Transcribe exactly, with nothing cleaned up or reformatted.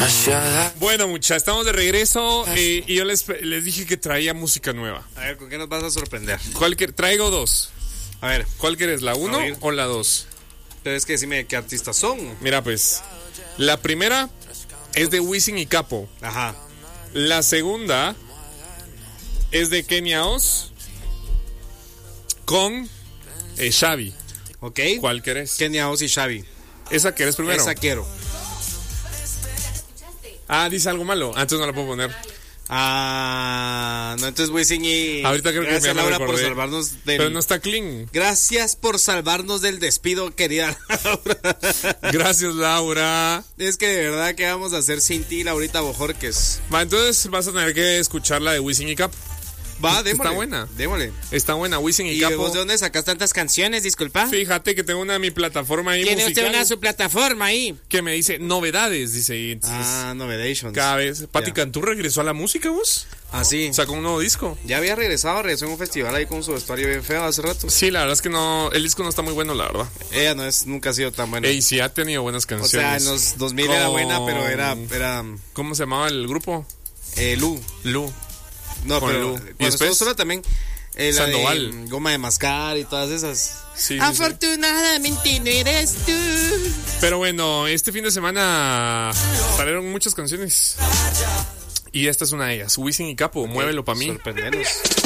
Bueno, muchachos, estamos de regreso eh, y yo les, les dije que traía música nueva. A ver, ¿con qué nos vas a sorprender? ¿Cuál quer- Traigo dos. A ver, ¿Cuál quieres, la uno A ver. o la dos? pero es que decime qué artistas son. Mira, pues, la primera es de Wisin y Capo. Ajá. La segunda es de Kenia Oz con eh, Xavi. Ok. ¿Cuál querés? Kenia Oz y Xavi. ¿Esa querés primero? Esa quiero. Ah, dice algo malo. Ah, entonces no la puedo poner. Ah, no, entonces Wisin y... Ahorita creo que Gracias, ya me Laura, por recordé. salvarnos del... Pero no está clean. Gracias por salvarnos del despido, querida Laura. Gracias, Laura. Es que de verdad, ¿qué vamos a hacer sin ti, Laurita Bojorques? Va, entonces vas a tener que escuchar la de Wisin y Capo. Va, Está démosle. buena. Démosle. Está buena, Wisin y, ¿Y Capo. vos de dónde sacas tantas canciones? Disculpa. Fíjate que tengo una de mi plataforma ahí Tiene musical usted una su plataforma ahí. que me dice novedades, dice. Y entonces, Ah, Novedations. cada vez. Pati Ya. Cantú regresó a la música, vos. Ah, sí. Sacó un nuevo disco. Ya había regresado, regresó en un festival ahí con su vestuario bien feo hace rato. Sí, la verdad es que no. El disco no está muy bueno, la verdad. Ella no es, nunca ha sido tan buena. Ey, sí ha tenido buenas O sea, canciones. en los dos mil era Con- buena, pero era, era ¿Cómo se llamaba el grupo? eh, Lu. Lu. No, Con pero Lu. cuando ¿Y después? estuvo sola también. eh, la de, Sandoval. mm, Goma de mascar y todas esas. Sí, sí, sí. Afortunadamente no eres tú. Pero bueno, este fin de semana salieron muchas canciones. Y esta es una de ellas. Wisin y Capo, muévelo para mí. Sorprendenos.